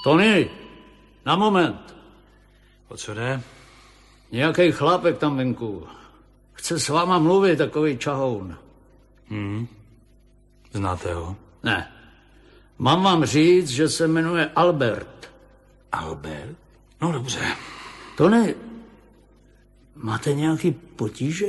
Tony, na moment. O co jde? Nějaký chlápek tam venku. Chce s váma mluvit, takový čahoun. Znáte ho? Ne. Mám vám říct, že se jmenuje Albert. Albert? No dobře. Tony, máte nějaký potíže?